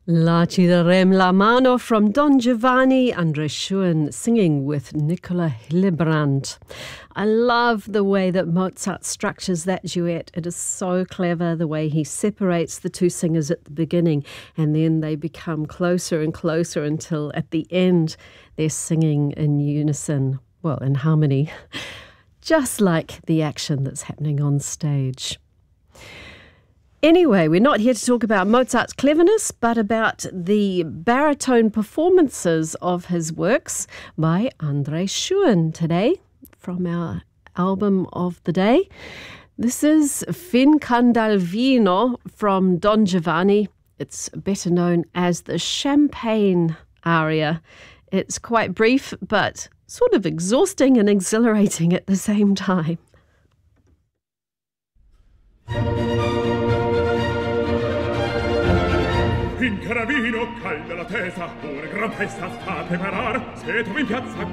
La ci darem la mano from Don Giovanni, André Schuen singing with Nicola Hillebrand. I love the way that Mozart structures that duet. It is so clever, the way he separates the two singers at the beginning and then they become closer and closer until at the end they're singing in unison, well, in harmony, just like the action that's happening on stage. Anyway, we're not here to talk about Mozart's cleverness, but about the baritone performances of his works by André Schuen today from our album of the day. This is Fin Candalvino from Don Giovanni. It's better known as the Champagne aria. It's quite brief, but sort of exhausting and exhilarating at the same time. In caravino calda la testa, una gran festa sta a preparar. Se tu in piazza